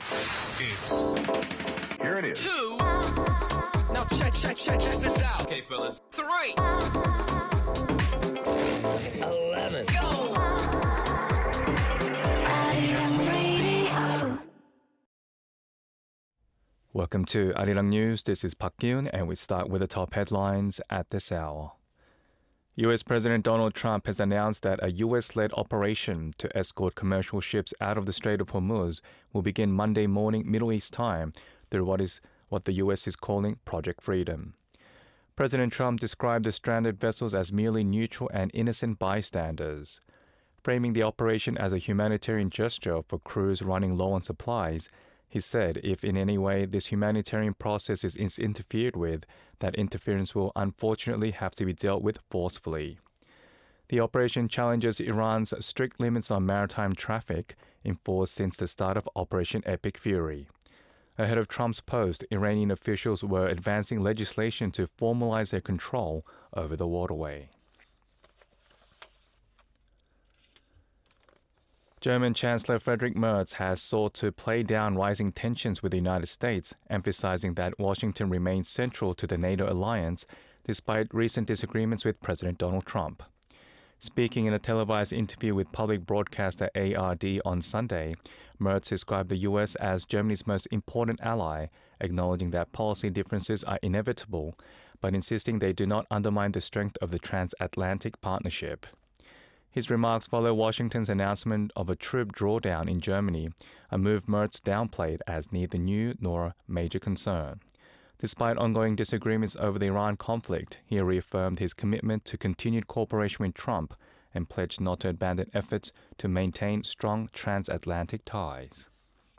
Here it is. 2. Now check this out. Okay, fellas. 3. 11. Go. Welcome to Arirang News. This is Park Kyun, and we start with the top headlines at this hour. U.S. President Donald Trump has announced that a U.S.-led operation to escort commercial ships out of the Strait of Hormuz will begin Monday morning Middle East time through what the U.S. is calling Project Freedom. President Trump described the stranded vessels as merely neutral and innocent bystanders. Framing the operation as a humanitarian gesture for crews running low on supplies, he said if in any way this humanitarian process is interfered with, that interference will unfortunately have to be dealt with forcefully. The operation challenges Iran's strict limits on maritime traffic enforced since the start of Operation Epic Fury. Ahead of Trump's post, Iranian officials were advancing legislation to formalize their control over the waterway. German Chancellor Friedrich Merz has sought to play down rising tensions with the United States, emphasizing that Washington remains central to the NATO alliance despite recent disagreements with President Donald Trump. Speaking in a televised interview with public broadcaster ARD on Sunday, Merz described the U.S. as Germany's most important ally, acknowledging that policy differences are inevitable, but insisting they do not undermine the strength of the transatlantic partnership. His remarks follow Washington's announcement of a troop drawdown in Germany, a move Merz downplayed as neither new nor major concern. Despite ongoing disagreements over the Iran conflict, he reaffirmed his commitment to continued cooperation with Trump and pledged not to abandon efforts to maintain strong transatlantic ties.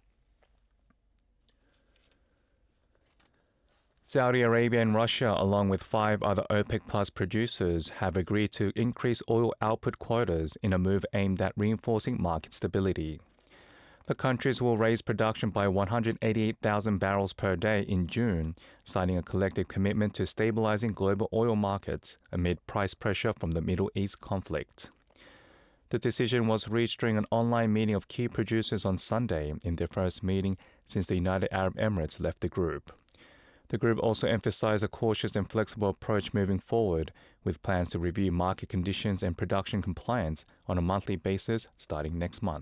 Saudi Arabia and Russia, along with 5 other OPEC Plus producers, have agreed to increase oil output quotas in a move aimed at reinforcing market stability. The countries will raise production by 188,000 barrels per day in June, signing a collective commitment to stabilizing global oil markets amid price pressure from the Middle East conflict. The decision was reached during an online meeting of key producers on Sunday, in their first meeting since the United Arab Emirates left the group. The group also emphasized a cautious and flexible approach moving forward, with plans to review market conditions and production compliance on a monthly basis starting next month.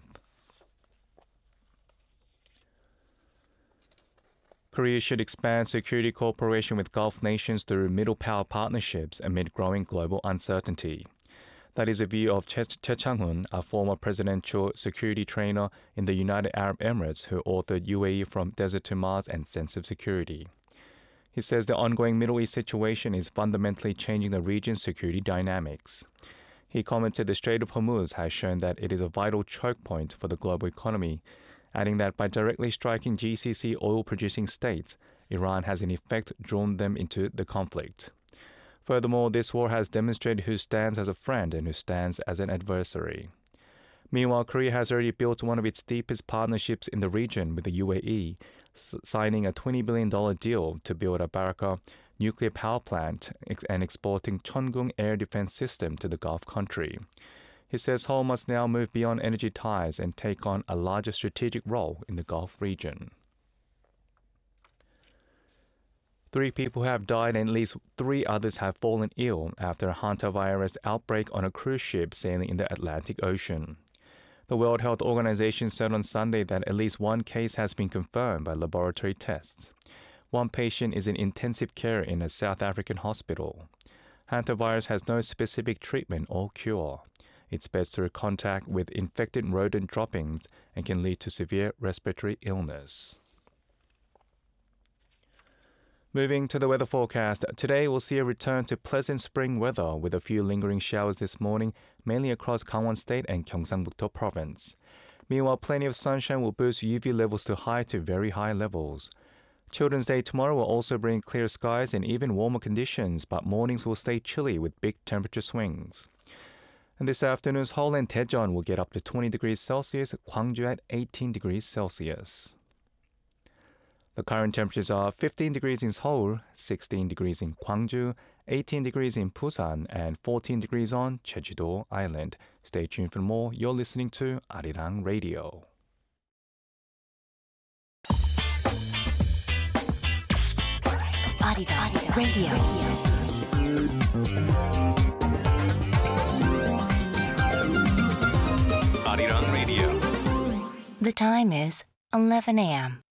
Korea should expand security cooperation with Gulf nations through middle power partnerships amid growing global uncertainty. That is a view of Choi Chang-hun, a former presidential security trainer in the United Arab Emirates who authored UAE from Desert to Mars and Sense of Security. He says the ongoing Middle East situation is fundamentally changing the region's security dynamics. He commented the Strait of Hormuz has shown that it is a vital choke point for the global economy, adding that by directly striking GCC oil-producing states, Iran has in effect drawn them into the conflict. Furthermore, this war has demonstrated who stands as a friend and who stands as an adversary. Meanwhile, Korea has already built one of its deepest partnerships in the region with the UAE, signing a $20 billion deal to build a Barakah nuclear power plant and exporting Cheongung air defense system to the Gulf country. He says Seoul must now move beyond energy ties and take on a larger strategic role in the Gulf region. 3 people have died and at least 3 others have fallen ill after a hantavirus outbreak on a cruise ship sailing in the Atlantic Ocean. The World Health Organization said on Sunday that at least 1 case has been confirmed by laboratory tests. 1 patient is in intensive care in a South African hospital. Hantavirus has no specific treatment or cure. It spreads through contact with infected rodent droppings and can lead to severe respiratory illness. Moving to the weather forecast, today we'll see a return to pleasant spring weather with a few lingering showers this morning, mainly across Gangwon State and Gyeongsangbuk-do Province. Meanwhile, plenty of sunshine will boost UV levels to high to very high levels. Children's Day tomorrow will also bring clear skies and even warmer conditions, but mornings will stay chilly with big temperature swings. And this afternoon, Seoul and Daejeon will get up to 20 degrees Celsius, Gwangju at 18 degrees Celsius. The current temperatures are 15 degrees in Seoul, 16 degrees in Gwangju, 18 degrees in Busan, and 14 degrees on Jeju-do Island. Stay tuned for more. You're listening to Arirang Radio. Arirang Radio. Arirang Radio. The time is 11 a.m.